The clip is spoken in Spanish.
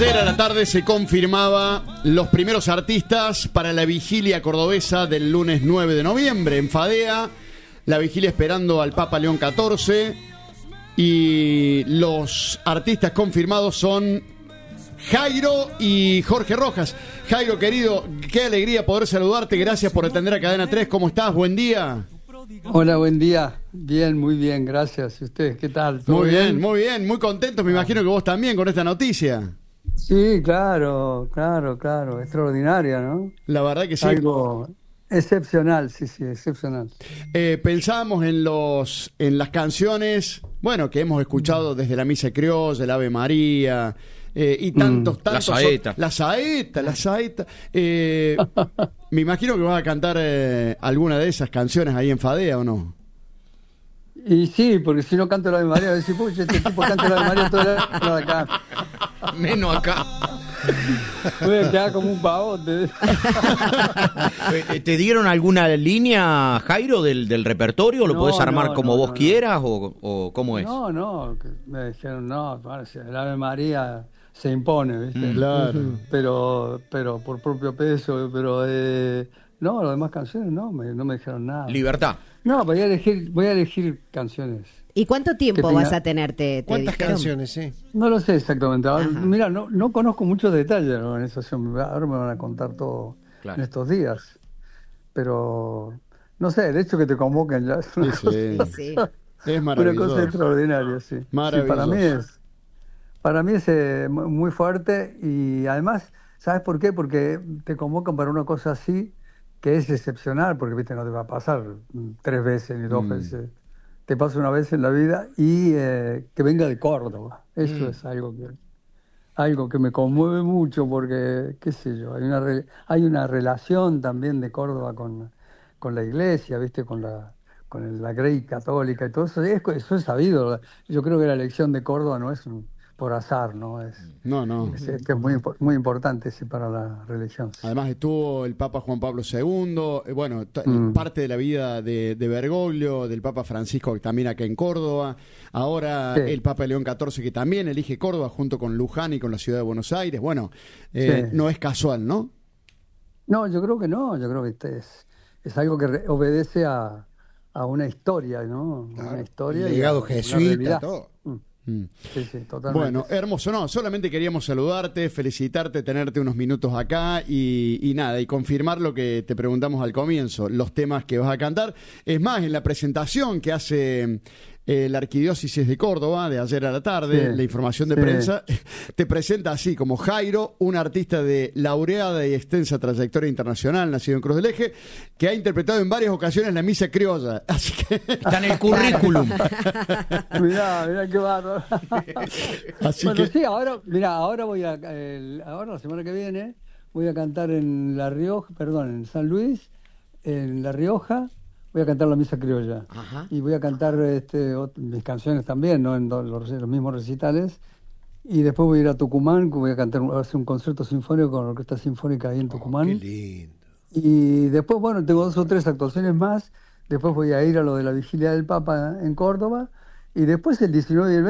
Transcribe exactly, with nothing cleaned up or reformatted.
Ayer a la tarde se confirmaba los primeros artistas para la vigilia cordobesa del lunes nueve de noviembre en Fadea, la vigilia esperando al Papa León catorce, y los artistas confirmados son Jairo y Jorge Rojas. Jairo, querido, qué alegría poder saludarte, gracias por atender a Cadena tres, ¿cómo estás? Buen día. Hola, buen día. Bien, muy bien, gracias. ¿Y ustedes qué tal? Muy bien, bien, muy bien, muy contentos, me imagino que vos también con esta noticia. Sí, claro, claro, claro, extraordinaria, ¿no? La verdad que sí. Algo excepcional, sí, sí, excepcional. Eh, pensábamos en los, en las canciones, bueno, que hemos escuchado desde la Misa Criolla, el Ave María, eh, y tantos, mm, tantos... La saeta. La saeta, la saeta. Eh, me imagino que vas a cantar eh, alguna de esas canciones ahí en Fadea, ¿o no? Y sí, porque si no canto la Ave María, voy a decir, pucha, este tipo canta la Ave María toda la acá. Menos acá. Voy a quedar como un pavote. ¿Te dieron alguna línea, Jairo, del, del repertorio? ¿Lo No, podés armar no, como no, vos no, quieras o, o cómo es? No, no, que me dijeron, no, el Ave María se impone, ¿viste? Mm, claro. Pero, pero por propio peso, pero eh, no, las demás canciones no, me, no me dijeron nada. Libertad. No, voy a elegir, voy a elegir canciones. ¿Y cuánto tiempo tenga... vas a tener? ¿Te, te ¿Cuántas dijeron? canciones, sí? No lo sé exactamente. Ahora, Ajá. mira, no, no conozco muchos detalles de la organización. Ahora me van a contar todo Claro. en estos días. Pero, no sé, el hecho que te convoquen ya es una, Sí, cosa, sí. Sí. Es una maravilloso. cosa extraordinaria, sí. Maravilloso. Sí, para mí es, para mí es eh, muy fuerte y además, ¿sabes por qué? Porque te convocan para una cosa así que es excepcional, porque viste no te va a pasar tres veces ni dos Mm. veces. Te pasa una vez en la vida y eh, que venga de Córdoba. Eso Mm. es algo que algo que me conmueve mucho porque, qué sé yo, hay una re- hay una relación también de Córdoba con, con la iglesia, viste, con la con el- la Grey católica y todo eso. Es, eso es sabido. Yo creo que la elección de Córdoba no es un- por azar, ¿no? Es, No, no. es, es que es muy, impo- muy importante sí, para la religión. Sí. Además estuvo el Papa Juan Pablo segundo, eh, bueno, t- Mm. parte de la vida de, de Bergoglio, del Papa Francisco también acá en Córdoba, ahora Sí. el Papa León catorce que también elige Córdoba junto con Luján y con la ciudad de Buenos Aires, bueno, eh, Sí. no es casual, ¿no? No, yo creo que no, yo creo que este es, es algo que re- obedece a, a una historia, ¿no? Claro, Una historia. el y legado a una jesuita, realidad. todo. Mm. Mm. Sí, sí, totalmente. Bueno, hermoso, no, solamente queríamos saludarte, felicitarte, tenerte unos minutos acá y, y nada, y confirmar lo que te preguntamos al comienzo, los temas que vas a cantar. Es más, en la presentación que hace eh, la Arquidiócesis de Córdoba de ayer a la tarde, Sí, la información de sí. prensa, te presenta así como Jairo, un artista de laureada y extensa trayectoria internacional, nacido en Cruz del Eje, que ha interpretado en varias ocasiones la Misa Criolla. Así que... Está en el currículum. Mirá, mirá qué bárbaro. Así Bueno, que... sí, ahora, mirá, ahora voy a, el- ahora la semana que viene voy a cantar en La Rioja, perdón, en San Luis, en La Rioja, voy a cantar la Misa Criolla. Ajá. Y voy a cantar este, ot- mis canciones también, ¿no? En do- los, los mismos recitales. Y después voy a ir a Tucumán, que voy a cantar, voy a hacer un concierto sinfónico con la Orquesta Sinfónica ahí en Tucumán. Qué lindo. Y después, bueno, tengo dos o tres actuaciones más. Después voy a ir a lo de la Vigilia del Papa en Córdoba. Y después el diecinueve y el